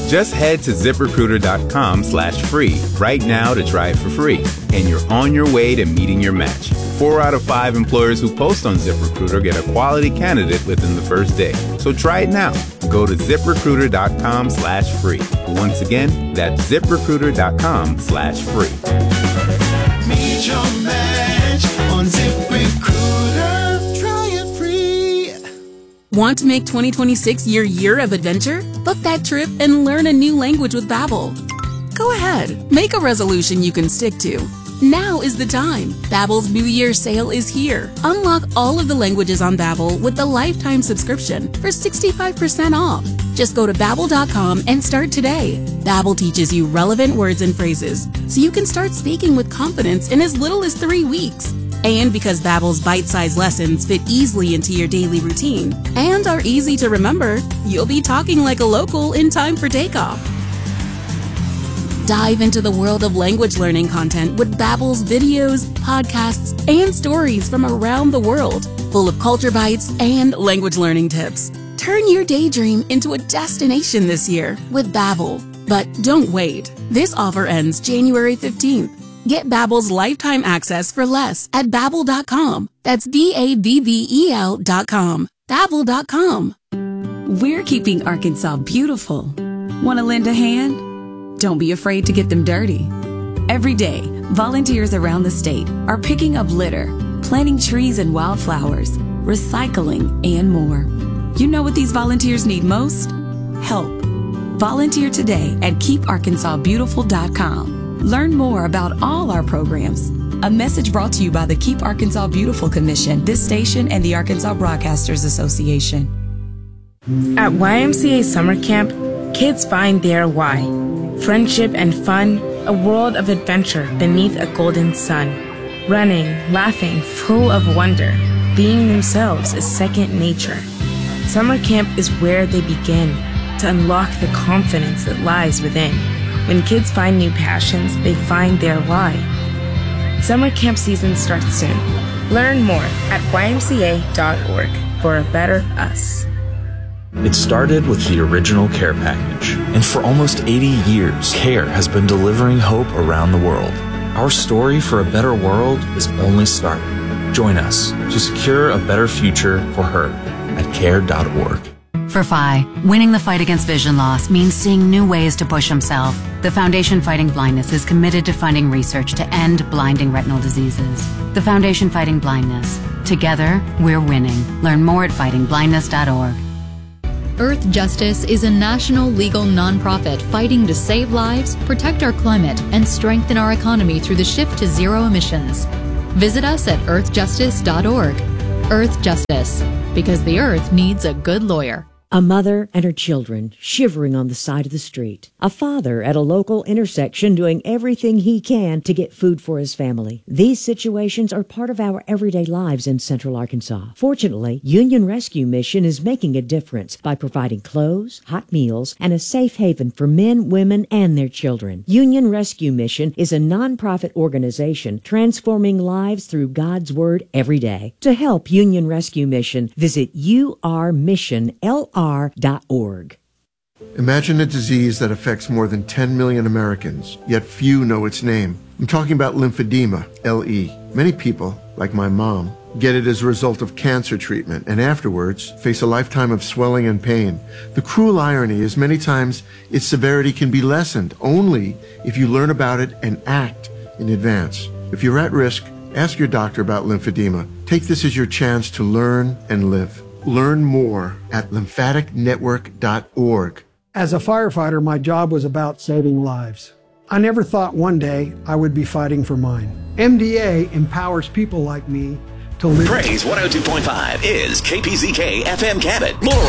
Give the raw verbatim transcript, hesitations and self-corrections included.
Just head to ZipRecruiter.com slash free right now to try it for free. And you're on your way to meeting your match. Four out of five employers who post on ZipRecruiter get a quality candidate within the first day. So try it now. Go to ZipRecruiter.com slash free. Once again, that's ZipRecruiter.com slash free. Meet your match on ZipRecruiter. Try it free. Want to make twenty twenty-six your year of adventure? Book that trip and learn a new language with Babbel. Go ahead, make a resolution you can stick to. Now is the time. Babbel's New Year sale is here. Unlock all of the languages on Babbel with the lifetime subscription for sixty-five percent off. Just go to Babbel dot com and start today. Babbel teaches you relevant words and phrases, so you can start speaking with confidence in as little as three weeks. And because Babbel's bite-sized lessons fit easily into your daily routine and are easy to remember, you'll be talking like a local in time for takeoff. Dive into the world of language learning content with Babbel's videos, podcasts, and stories from around the world, full of culture bites and language learning tips. Turn your daydream into a destination this year with Babbel. But don't wait. This offer ends January fifteenth. Get Babbel's lifetime access for less at Babbel dot com. That's B A B B E L dot com. Babbel dot com. We're keeping Arkansas beautiful. Want to lend a hand? Don't be afraid to get them dirty. Every day, volunteers around the state are picking up litter, planting trees and wildflowers, recycling, and more. You know what these volunteers need most? Help. Volunteer today at keep arkansas beautiful dot com. Learn more about all our programs. A message brought to you by the Keep Arkansas Beautiful Commission, this station, and the Arkansas Broadcasters Association. At Y M C A Summer Camp, kids find their why. Friendship and fun, a world of adventure beneath a golden sun. Running, laughing, full of wonder. Being themselves is second nature. Summer camp is where they begin to unlock the confidence that lies within. When kids find new passions, they find their why. Summer camp season starts soon. Learn more at Y M C A dot org for a better us. It started with the original CARE package, and for almost eighty years, CARE has been delivering hope around the world. Our story for a better world is only starting. Join us to secure a better future for her at care dot org. For F I, winning the fight against vision loss means seeing new ways to push himself. The Foundation Fighting Blindness is committed to funding research to end blinding retinal diseases. The Foundation Fighting Blindness. Together, we're winning. Learn more at fighting blindness dot org. Earth Justice is a national legal nonprofit fighting to save lives, protect our climate, and strengthen our economy through the shift to zero emissions. Visit us at earth justice dot org. Earth Justice, because the earth needs a good lawyer. A mother and her children shivering on the side of the street. A father at a local intersection doing everything he can to get food for his family. These situations are part of our everyday lives in Central Arkansas. Fortunately, Union Rescue Mission is making a difference by providing clothes, hot meals, and a safe haven for men, women, and their children. Union Rescue Mission is a nonprofit organization transforming lives through God's Word every day. To help Union Rescue Mission, visit U R mission L R dot org. Imagine a disease that affects more than ten million Americans, yet few know its name. I'm talking about lymphedema, L E. Many people, like my mom, get it as a result of cancer treatment and afterwards face a lifetime of swelling and pain. The cruel irony is many times its severity can be lessened only if you learn about it and act in advance. If you're at risk, ask your doctor about lymphedema. Take this as your chance to learn and live. Learn more at lymphatic network dot org. As a firefighter, my job was about saving lives. I never thought one day I would be fighting for mine. M D A empowers people like me to live. Praise one oh two point five is K P Z K F M Cabot. More